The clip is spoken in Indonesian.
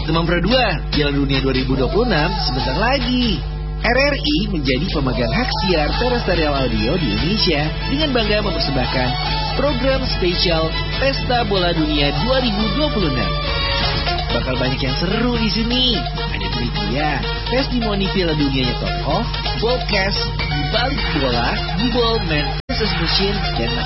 Teman Pro 2, Piala Dunia 2026 sebentar lagi. RRI menjadi pemegang hak siar terrestrial audio di Indonesia dengan bangga mempersembahkan program spesial Pesta Bola Dunia 2026. Bakal banyak yang seru di sini. Ada trivia, testimoni Piala Dunianya tokoh, podcast, balik bola, Google Man vs Machine, dan